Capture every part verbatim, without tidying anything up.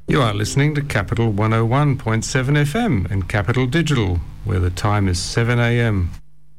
You are listening to Capital one oh one point seven F M and Capital Digital, where the time is seven a m.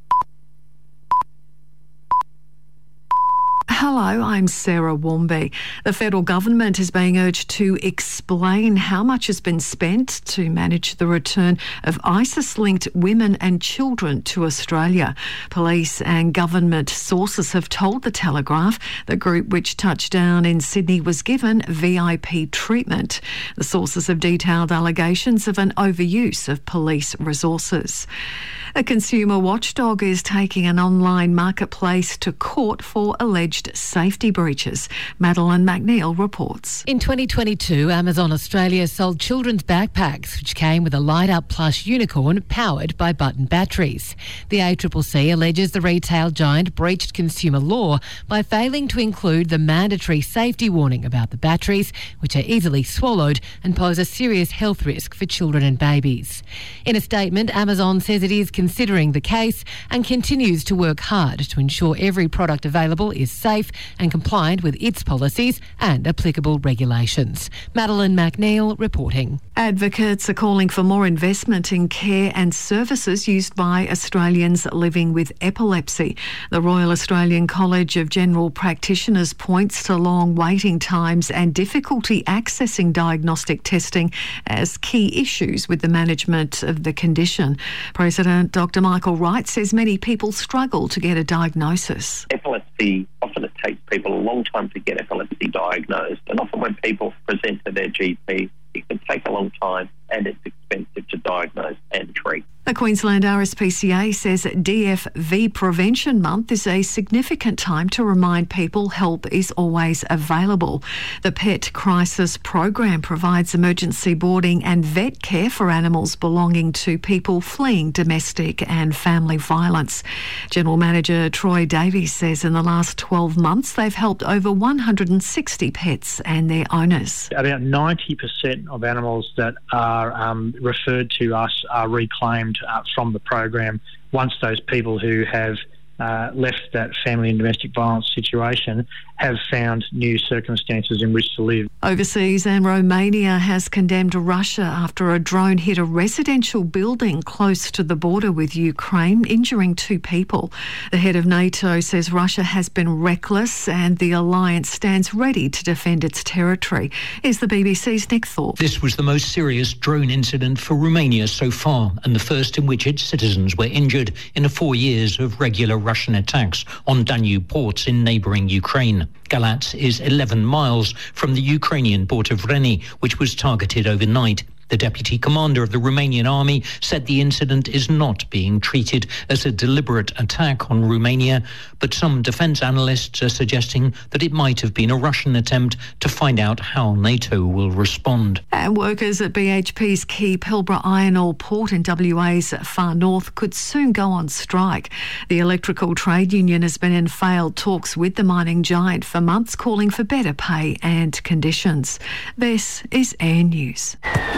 Hello, I'm Sarah Warmby. The federal government is being urged to explain how much has been spent to manage the return of ISIS-linked women and children to Australia. Police and government sources have told The Telegraph the group which touched down in Sydney was given V I P treatment. The sources have detailed allegations of an overuse of police resources. A consumer watchdog is taking an online marketplace to court for alleged safety breaches. Madeline McNeil reports. In twenty twenty-two, Amazon Australia sold children's backpacks, which came with a light-up plush unicorn powered by button batteries. The A C C C alleges the retail giant breached consumer law by failing to include the mandatory safety warning about the batteries, which are easily swallowed and pose a serious health risk for children and babies. In a statement, Amazon says it is considering the case and continues to work hard to ensure every product available is safe and compliant with its policies and applicable regulations. Madeline McNeil reporting. Advocates are calling for more investment in care and services used by Australians living with epilepsy. The Royal Australian College of General Practitioners points to long waiting times and difficulty accessing diagnostic testing as key issues with the management of the condition. President Doctor Michael Wright says many people struggle to get a diagnosis. Epilepsy, often it takes people a long time to get epilepsy diagnosed, and often when people present to their G P, it can take a long time and it's expensive to diagnose and treat. The Queensland R S P C A says D F V Prevention Month is a significant time to remind people help is always available. The Pet Crisis Program provides emergency boarding and vet care for animals belonging to people fleeing domestic and family violence. General Manager Troy Davies says in the last twelve months they've helped over one hundred sixty pets and their owners. About ninety percent of animals that are um, referred to us are reclaimed Uh, from the program once those people who have uh, left that family and domestic violence situation have found new circumstances in which to live. Overseas, and Romania has condemned Russia after a drone hit a residential building close to the border with Ukraine, injuring two people. The head of NATO says Russia has been reckless and the alliance stands ready to defend its territory. Here's the B B C's Nick Thorpe. This was the most serious drone incident for Romania so far, and the first in which its citizens were injured in the four years of regular Russian attacks on Danube ports in neighbouring Ukraine. Galatz is eleven miles from the Ukrainian port of Reni, which was targeted overnight. The deputy commander of the Romanian army said the incident is not being treated as a deliberate attack on Romania, but some defence analysts are suggesting that it might have been a Russian attempt to find out how NATO will respond. And workers at B H P's key Pilbara iron ore port in W A's far north could soon go on strike. The electrical trade union has been in failed talks with the mining giant for months, calling for better pay and conditions. This is Air News.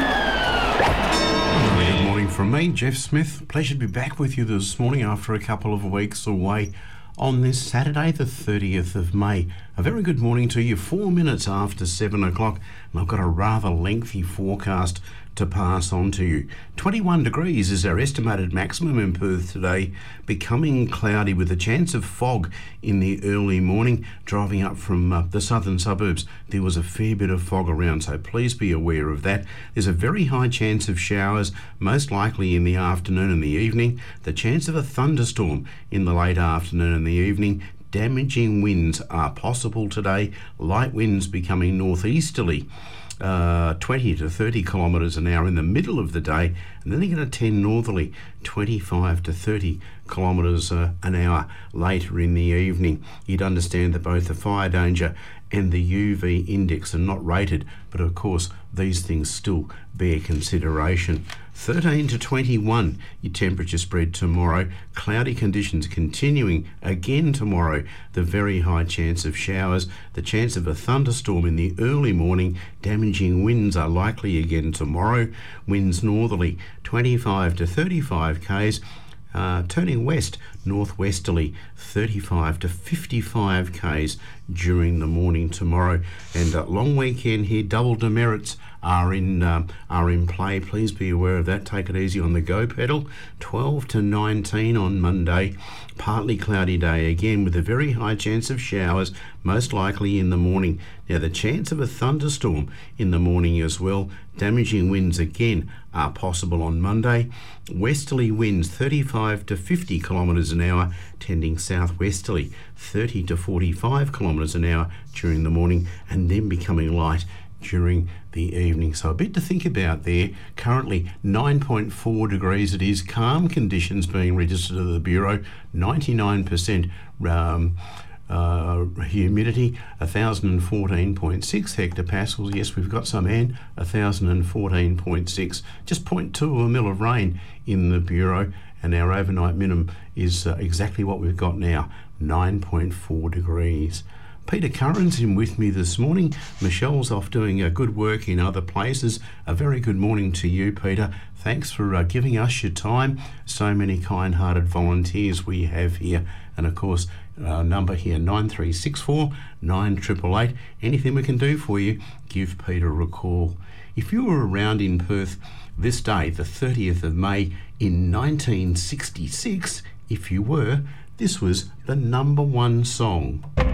Good morning from me, Jeff Smith. Pleasure to be back with you this morning after a couple of weeks away on this Saturday, the thirtieth of May. A very good morning to you, four minutes after seven o'clock, and I've got a rather lengthy forecast to pass on to you. twenty-one degrees is our estimated maximum in Perth today, becoming cloudy with a chance of fog in the early morning. Driving up from uh, the southern suburbs, there was a fair bit of fog around, so please be aware of that. There's a very high chance of showers, most likely in the afternoon and the evening. The chance of a thunderstorm in the late afternoon and the evening. Damaging winds are possible today, light winds becoming northeasterly. Uh, twenty to thirty kilometres an hour in the middle of the day, and then they're going to tend northerly, twenty-five to thirty kilometres uh, an hour later in the evening. You'd understand that both the fire danger and the U V index are not rated, but of course these things still bear consideration. thirteen to twenty-one, your temperature spread tomorrow. Cloudy conditions continuing again tomorrow. The very high chance of showers, the chance of a thunderstorm in the early morning. Damaging winds are likely again tomorrow. Winds northerly, twenty-five to thirty-five k's. Uh, turning west, northwesterly, thirty-five to fifty-five k's during the morning tomorrow. And uh, long weekend here, double demerits are in um, are in play. Please be aware of that. Take it easy on the go pedal. twelve to nineteen on Monday. Partly cloudy day again with a very high chance of showers, most likely in the morning. Now the chance of a thunderstorm in the morning as well. Damaging winds again are possible on Monday. Westerly winds thirty-five to fifty kilometres an hour, tending southwesterly thirty to forty-five kilometres an hour during the morning, and then becoming light during the evening. So a bit to think about there. Currently nine point four degrees it is. Calm conditions being registered at the Bureau. ninety-nine percent um, uh, humidity. one thousand fourteen point six hectopascals. Yes, we've got some, and one thousand fourteen point six. Just zero point two of a mil of rain in the Bureau. And our overnight minimum is uh, exactly what we've got now, nine point four degrees. Peter Curran's in with me this morning. Michelle's off doing uh, good work in other places. A very good morning to you, Peter. Thanks for uh, giving us your time. So many kind-hearted volunteers we have here. And of course, our number here, nine three six four, nine eight eight eight. Anything we can do for you, give Peter a call. If you were around in Perth this day, the thirtieth of May in nineteen sixty-six, if you were, this was the number one song.